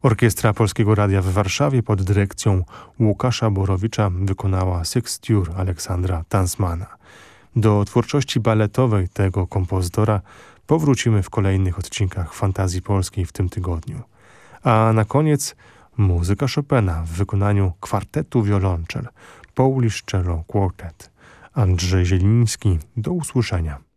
Orkiestra Polskiego Radia w Warszawie pod dyrekcją Łukasza Borowicza wykonała Six Tour Aleksandra Tansmana. Do twórczości baletowej tego kompozytora powrócimy w kolejnych odcinkach Fantazji Polskiej w tym tygodniu. A na koniec muzyka Chopina w wykonaniu kwartetu wiolonczel Polish Cello Quartet. Andrzej Zieliński, do usłyszenia.